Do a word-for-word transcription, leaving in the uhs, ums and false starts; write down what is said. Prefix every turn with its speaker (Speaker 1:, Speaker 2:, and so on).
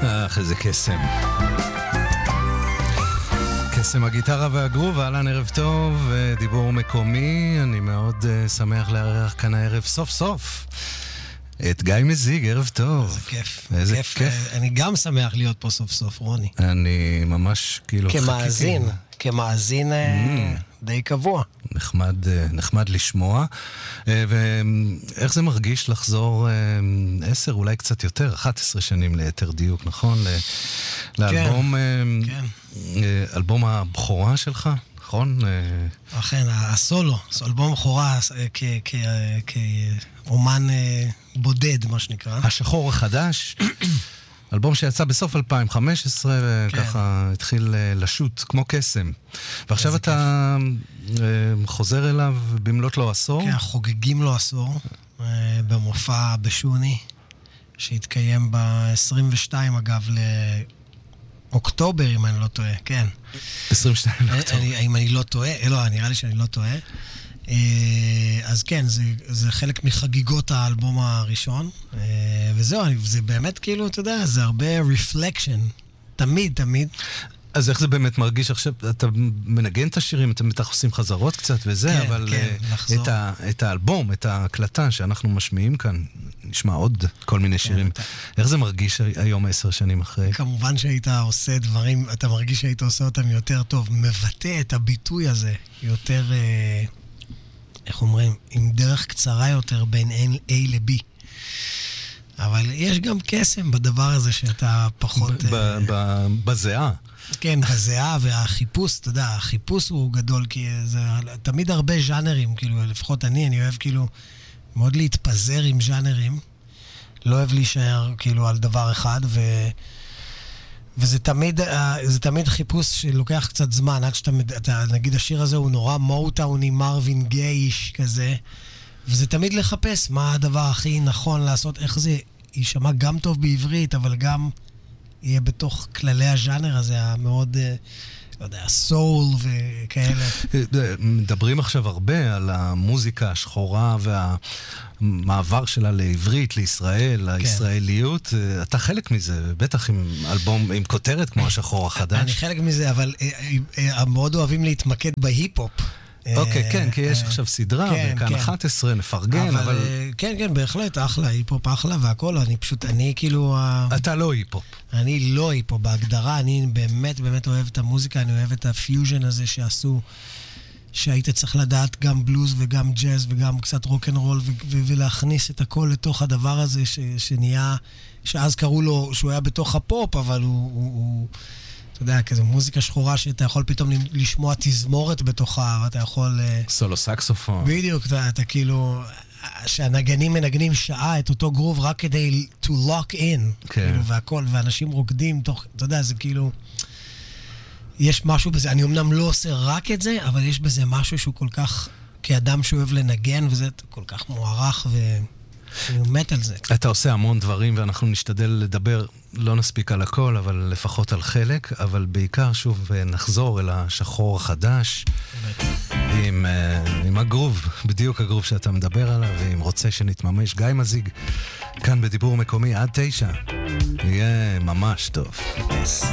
Speaker 1: אך, איזה קסם. קסם הגיטרה והגרוב, אהלן, ערב טוב, דיבור מקומי. אני מאוד uh, שמח לארח כאן הערב סוף סוף את גיא מזיג, ערב טוב.
Speaker 2: איזה כיף.
Speaker 1: איזה
Speaker 2: כיף.
Speaker 1: כיף.
Speaker 2: אני גם שמח להיות פה סוף סוף, רוני.
Speaker 1: אני ממש כאילו...
Speaker 2: כמאזין, כמאזין mm. די קבוע.
Speaker 1: נחמד, נחמד לשמוע. ואיך זה מרגיש לחזור עשר, אולי קצת יותר, אחת עשרה שנים ליתר דיוק, נכון? לאלבום,
Speaker 2: כן.
Speaker 1: אלבום הבכורה שלך, נכון?
Speaker 2: אכן, הסולו, אלבום בכורה כאומן בודד, מה שנקרא.
Speaker 1: השחור החדש. אלבום שיצא בסוף אלפיים וחמש עשרה, וככה כן. התחיל לשוט כמו קסם. ועכשיו אתה כיף. חוזר אליו במלאת לו עשור?
Speaker 2: כן, חוגגים לו עשור, במופע בשוני, שהתקיים ב-עשרים ושתיים, אגב, לאוקטובר, אם אני לא טועה, כן.
Speaker 1: עשרים ושתיים לאוקטובר.
Speaker 2: אם אני לא טועה, לא, נראה לי שאני לא טועה. אז כן, זה, זה חלק מחגיגות האלבום הראשון, וזהו, זה באמת כאילו, אתה יודע, זה הרבה reflection, תמיד, תמיד.
Speaker 1: אז איך זה באמת מרגיש עכשיו? אתה מנגן את השירים, אתם בטח עושים חזרות קצת וזה, כן, אבל כן, את, ה, את האלבום, את ההקלטה שאנחנו משמיעים כאן, נשמע עוד כל מיני שירים. כן, איך זה מרגיש היום עשר שנים אחרי?
Speaker 2: כמובן שהיית עושה דברים, אתה מרגיש שהיית עושה אותם יותר טוב, מבטא את הביטוי הזה, יותר... איך אומרים, עם דרך קצרה יותר בין A ל-B. אבל יש גם קסם בדבר הזה שאתה פחות...
Speaker 1: בזיעה.
Speaker 2: כן, בזיעה, והחיפוש, אתה יודע, החיפוש הוא גדול, כי זה תמיד הרבה ז'אנרים, כאילו, לפחות אני, אני אוהב כאילו מאוד להתפזר עם ז'אנרים, לא אוהב להישאר כאילו על דבר אחד, ו... וזה תמיד, זה תמיד חיפוש שלוקח קצת זמן, עד שאתה, אתה, נגיד השיר הזה הוא נורא מוטאוני, מרווין גייש כזה, וזה תמיד לחפש מה הדבר הכי נכון לעשות, איך זה יישמע גם טוב בעברית, אבל גם יהיה בתוך כללי הז'אנר הזה, המאוד, לא יודע, סול וכאלה.
Speaker 1: מדברים עכשיו הרבה על המוזיקה השחורה והמעבר שלה לעברית, לישראל, הישראליות. אתה חלק מזה, בטח עם אלבום, עם כותרת כמו השחור החדש.
Speaker 2: אני חלק מזה, אבל מאוד אוהבים להתמקד בהיפ-הופ.
Speaker 1: אוקיי, כן, כי יש עכשיו סדרה, וכאן אחת עשרה, נפרגן, אבל...
Speaker 2: כן, כן, בהחלט, אחלה, היפ-הופ אחלה והכל, אני פשוט, אני כאילו...
Speaker 1: אתה לא היפ-הופ.
Speaker 2: אני לא היפ-הופ, בהגדרה, אני באמת באמת אוהב את המוזיקה, אני אוהב את הפיוז'ן הזה שעשו, שהיית צריך לדעת גם בלוז וגם ג'אז וגם קצת רוק'נ'רול, ולהכניס את הכל לתוך הדבר הזה שנהיה, שאז קראו לו, שהוא היה בתוך הפופ, אבל הוא... אתה יודע, כזו מוזיקה שחורה שאתה יכול פתאום לשמוע תזמורת בתוכה, ואתה יכול...
Speaker 1: סולו סקסופון.
Speaker 2: בדיוק, אתה, אתה כאילו... שהנגנים מנגנים שעה את אותו גרוב רק כדי to lock in, כן. כאילו, והכל, ואנשים רוקדים תוך... אתה יודע, זה כאילו... יש משהו בזה, אני אמנם לא עושה רק את זה, אבל יש בזה משהו שהוא כל כך... כאדם שאוהב לנגן, וזה כל כך מוערך ו... אני מת על זה.
Speaker 1: אתה עושה המון דברים, ואנחנו נשתדל לדבר, לא נספיק על הכל, אבל לפחות על חלק, אבל בעיקר שוב נחזור אל השחור החדש, עם, עם הגרוב, בדיוק הגרוב שאתה מדבר עליו, ועם רוצה שנתממש. גיא מזיג, כאן בדיבור מקומי עד תשע. יהיה ממש טוב.